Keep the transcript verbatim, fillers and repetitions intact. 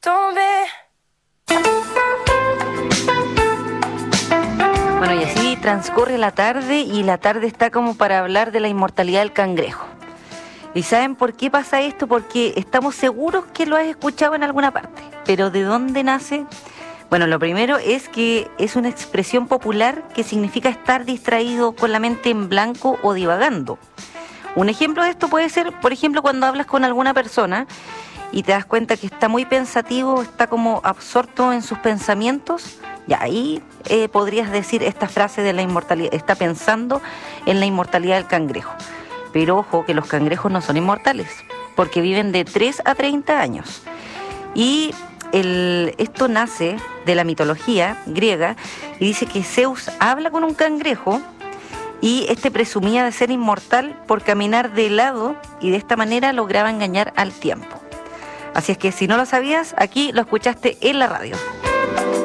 Bueno, y así transcurre la tarde y la tarde está como para hablar de la inmortalidad del cangrejo. ¿Y saben por qué pasa esto? Porque estamos seguros que lo has escuchado en alguna parte. ¿Pero de dónde nace? Bueno, lo primero es que es una expresión popular que significa estar distraído con la mente en blanco o divagando. Un ejemplo de esto puede ser, por ejemplo, cuando hablas con alguna persona y te das cuenta que está muy pensativo, está como absorto en sus pensamientos, y ahí eh, podrías decir esta frase de la inmortalidad, está pensando en la inmortalidad del cangrejo. Pero ojo, que los cangrejos no son inmortales, porque viven de tres a treinta años. Y el, esto nace de la mitología griega y dice que Zeus habla con un cangrejo y este presumía de ser inmortal por caminar de lado y de esta manera lograba engañar al tiempo. Así es que si no lo sabías, aquí lo escuchaste en la radio.